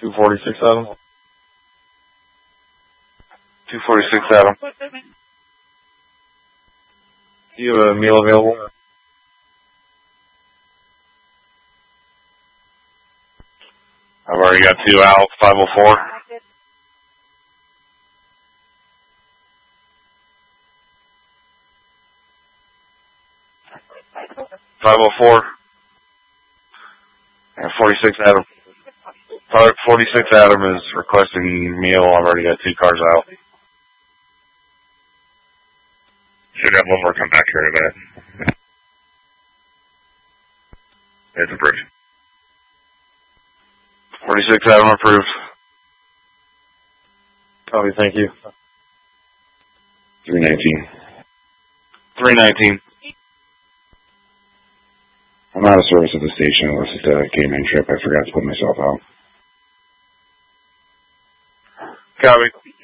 246 Adam. 246 Adam. Do you have a meal available? I've already got 2 out, 504. And 46 Adam. 46 Adam is requesting meal. I've already got 2 cars out. Should have one more come back here in a minute. It's approved. 46 Adam approved. Copy, thank you. 319. 319. I'm out of service at the station. It was just a came-in trip. I forgot to put myself out. Copy.